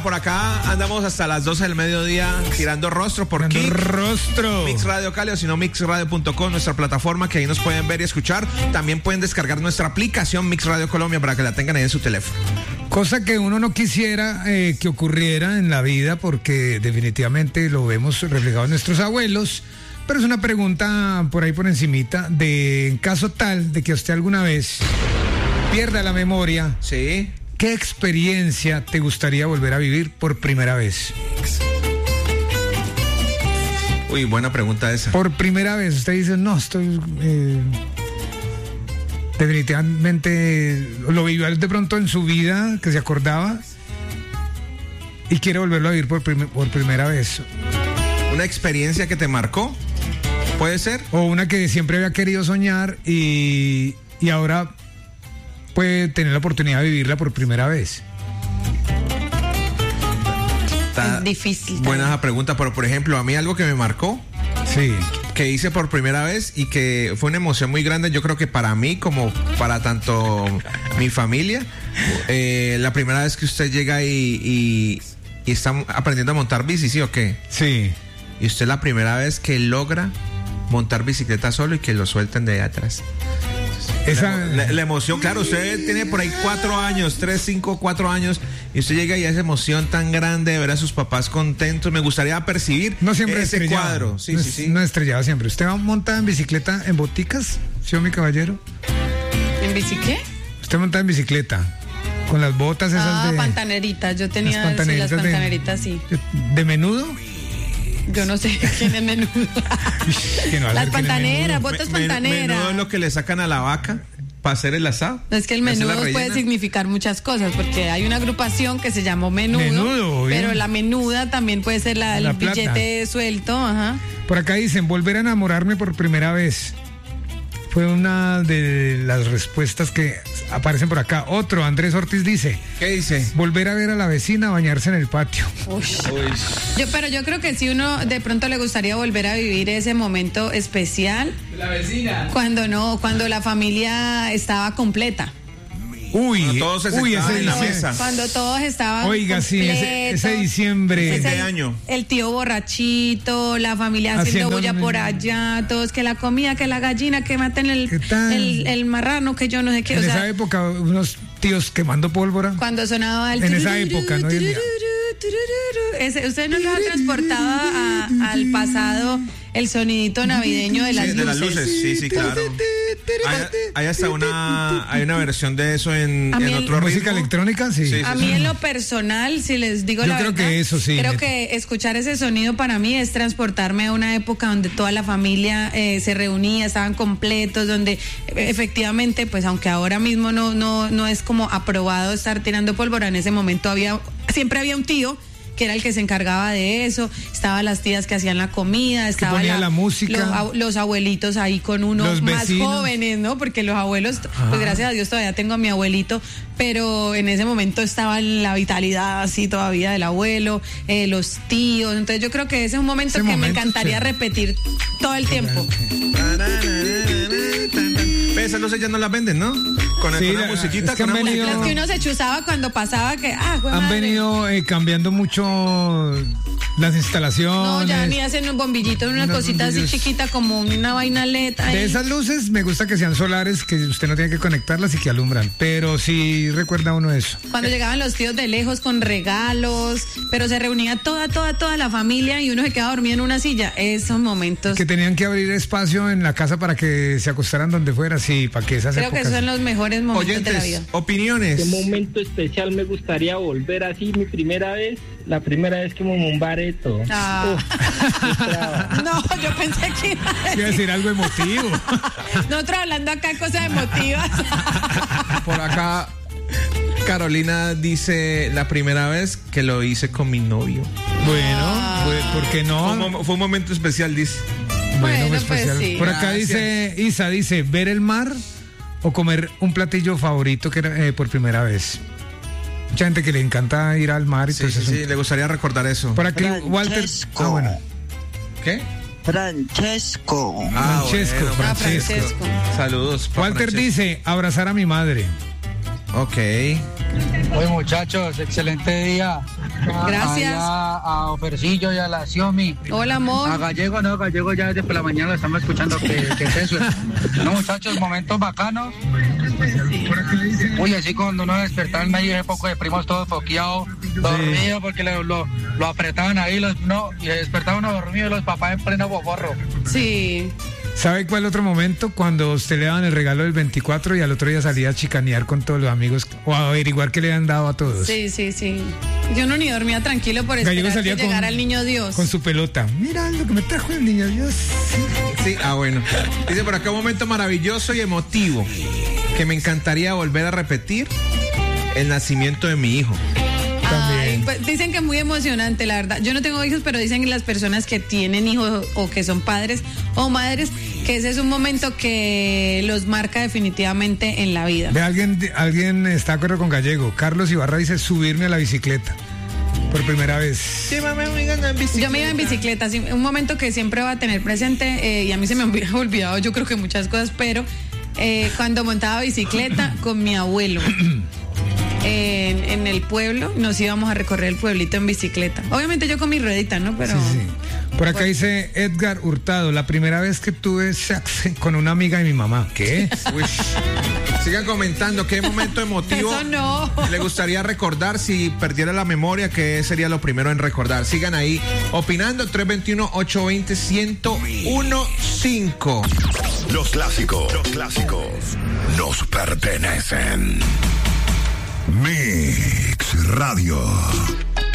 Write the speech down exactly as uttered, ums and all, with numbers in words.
Por acá andamos hasta las doce del mediodía tirando rostro por Tirando Kik, rostro. Mix Radio Cali, o si no mix radio punto com, nuestra plataforma que ahí nos pueden ver y escuchar. También pueden descargar nuestra aplicación Mix Radio Colombia para que la tengan ahí en su teléfono. Cosa que uno no quisiera eh, que ocurriera en la vida, porque definitivamente lo vemos reflejado en nuestros abuelos. Pero es una pregunta por ahí por encimita, de en caso tal de que usted alguna vez pierda la memoria. Sí. ¿Qué experiencia te gustaría volver a vivir por primera vez? Uy, buena pregunta esa. Por primera vez, usted dice, no, estoy... Eh, definitivamente lo vivió de pronto en su vida, que se acordaba, y quiere volverlo a vivir por, prim- por primera vez. ¿Una experiencia que te marcó? ¿Puede ser? O una que siempre había querido soñar y, y ahora puede tener la oportunidad de vivirla por primera vez. Está Es difícil. Buena esa pregunta, pero por ejemplo, a mí algo que me marcó, Sí. que hice por primera vez y que fue una emoción muy grande, yo creo que para mí como para tanto mi familia, eh, la primera vez que usted llega y, y, y está aprendiendo a montar bici, ¿sí o qué? Sí. Y usted la primera vez que logra montar bicicleta solo y que lo suelten de ahí atrás. Esa... La, la emoción, claro, usted tiene por ahí cuatro años, tres, cinco, cuatro años, y usted llega y esa emoción tan grande de ver a sus papás contentos. Me gustaría percibir No siempre ese estrellado. cuadro. Sí, no, sí, es- sí. no estrellado siempre. ¿Usted va montada en bicicleta en boticas, sí o mi caballero? ¿En bici qué? Usted monta en bicicleta con las botas esas Ah, de... pantaneritas. Yo tenía las sí, pantaneritas las de- pantaneritas, sí. ¿De menudo? Yo no sé quién es menudo. Que no va a Las ser quién es pantaneras, menudo. botas Me- me- pantaneras. Menudo es lo que le sacan a la vaca para hacer el asado. No, es que el ¿Y hacer la menudo puede rellena? significar muchas cosas, porque hay una agrupación que se llamó Menudo, Menudo, bien. pero la menuda también puede ser la, La el plata. billete suelto, ajá. Por acá dicen, volver a enamorarme por primera vez. Fue una de las respuestas que aparecen por acá. Otro, Andrés Ortiz dice, ¿Qué dice? volver a ver a la vecina bañarse en el patio. Uy. Yo, pero yo creo que si uno de pronto le gustaría volver a vivir ese momento especial. La vecina. Cuando no, cuando la familia estaba completa. Uy, Cuando todos se uy, sentaban ese en la diciembre. mesa. Cuando todos estaban Oiga, sí, ese, completos. ese diciembre. Fin de Ese- año. El tío borrachito, la familia haciendo, Haciendo bulla un- por allá, todos que la comida, que la gallina, que maten el, ¿Qué tal? el, el marrano, que yo no sé qué. En O esa sea, época, unos tíos quemando pólvora. cuando sonaba el En esa tururú, época, ¿no? Hoy en día. tururú, tururú, ese, ¿usted no lo ha transportado a- al pasado el sonidito navideño de las Sí, de las luces? luces, sí, sí, claro. Hay, hay hasta una, hay una versión de eso en, A mí en el- otro Música ritmo. electrónica, sí. Sí, sí. A mí en lo personal, si les digo Yo la creo verdad, que eso sí, creo neta. que escuchar ese sonido para mí es transportarme a una época donde toda la familia eh, se reunía, estaban completos, donde eh, efectivamente, pues aunque ahora mismo no no no es como aprobado estar tirando pólvora, en ese momento había siempre había un tío que era el que se encargaba de eso, estaban las tías que hacían la comida, estaba ponía la música. los, ab- los abuelitos ahí con uno Los más vecinos. jóvenes, ¿no? Porque los abuelos, pues gracias a Dios todavía tengo a mi abuelito, pero en ese momento estaba en la vitalidad así todavía del abuelo, eh, los tíos, entonces yo creo que ese es un momento Ese que me momento, encantaría sí. repetir todo el tiempo. Pero esas luces ya no las venden, ¿no? Con, Sí, con una la- musiquita, es que con han una venido- musiquita. Las que uno se chuzaba cuando pasaba que, ah, jue Han madre. venido eh, cambiando mucho las instalaciones. No, ya ni hacen un bombillito, una Unos cosita así bombillos. chiquita como una vaina L E D. ahí. De esas luces me gusta que sean solares, que usted no tiene que conectarlas y que alumbran. Pero sí recuerda uno eso. Cuando llegaban los tíos de lejos con regalos, pero se reunía toda, toda, toda la familia y uno se quedaba dormido en una silla. Esos momentos. Que tenían que abrir espacio en la casa para que se acostaran donde fuera, sí, para que esas Creo que épocas... son los mejores momentos de la vida. Oyentes, opiniones. ¿Qué momento especial me gustaría volver así mi primera vez? La primera vez que me mamó un bareto. Ah. Uf, No, yo pensé que iba a Quiero decir algo emotivo. nosotros hablando acá de cosas emotivas. Por acá, Carolina dice la primera vez que lo hice con mi novio. Bueno, pues, ¿por qué Fue un, no? mom- fue un momento especial, dice. Bueno, pues, pues, especial. sí. Por acá Gracias. dice Isa, dice, ver el mar o comer un platillo favorito que era, eh, por primera vez. Mucha gente que le encanta ir al mar y Sí, todo sí, eso. sí, le gustaría recordar eso. Por aquí, Walter. Francesco. Ah, bueno. ¿Qué? Francesco. Ah, Francesco, bueno, Ah, Francesco. Francesco. Saludos. pa' Walter Francesco. dice, abrazar a mi madre. Ok. Oye, muchachos, excelente día. Gracias. Allá a Ofercillo y a la Xiomi. Hola, amor. A Gallego, no, Gallego ya desde por la mañana lo estamos escuchando. ¿Qué, qué es eso? No, muchachos, momentos bacanos. Uy, así cuando uno despertaba en medio de poco de primos todos foqueados, dormidos, porque lo, lo, lo apretaban ahí, los, no, y despertaba uno dormido y los papás en pleno boborro. Sí. ¿Sabe cuál otro momento? Cuando usted le daban el regalo del veinticuatro y al otro día salía a chicanear con todos los amigos o a averiguar qué le han dado a todos. Sí, sí, sí. Yo no ni dormía tranquilo por esperar que salía llegara con, el niño Dios. Con su pelota. Mira lo que me trajo el niño Dios. Sí, ah, bueno. Dice por acá un momento maravilloso y emotivo que me encantaría volver a repetir: el nacimiento de mi hijo. Ay, pues dicen que es muy emocionante, la verdad. Yo no tengo hijos, pero dicen que las personas que tienen hijos o que son padres o madres, que ese es un momento que los marca definitivamente en la vida. Ve, alguien, alguien está de acuerdo con Gallego. Carlos Ibarra dice subirme a la bicicleta por primera vez. Sí, mamá, me iba en bicicleta. Yo me iba en bicicleta, sí, un momento que siempre va a tener presente, eh, y a mí se me había olvidado, yo creo que muchas cosas, pero eh, cuando montaba bicicleta con mi abuelo. En, en el pueblo, nos íbamos a recorrer el pueblito en bicicleta. Obviamente yo con mi ruedita, ¿no? Pero... Sí, sí. Por acá bueno. Dice Edgar Hurtado, la primera vez que tuve sexo con una amiga de mi mamá. ¿Qué? Uy. Sigan comentando qué momento emotivo Eso no. le gustaría recordar. Si perdiera la memoria, ¿qué sería lo primero en recordar? Sigan ahí opinando. Tres dos uno, ocho dos cero, uno cinco. Los clásicos, los clásicos nos pertenecen. Mix Radio.